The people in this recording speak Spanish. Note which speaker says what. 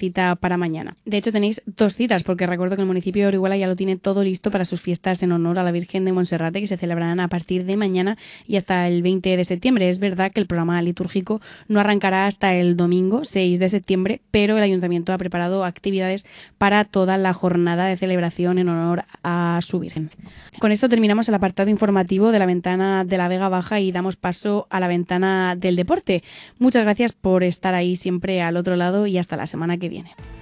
Speaker 1: cita para mañana. De hecho, tenéis 2 citas, porque recuerdo que el municipio de Orihuela ya lo tiene todo listo para sus fiestas en honor a la Virgen de Monserrate, que se celebrarán a partir de mañana y hasta el 20 de septiembre. Es verdad que el programa litúrgico no arrancará hasta el domingo 6 de septiembre, pero el ayuntamiento ha preparado actividades para toda la jornada de celebración en honor a su Virgen. Con esto terminamos el apartado informativo de la ventana de la Vega Baja y damos paso a la ventana del deporte. Muchas gracias por estar ahí siempre al otro lado y hasta la semana que viene.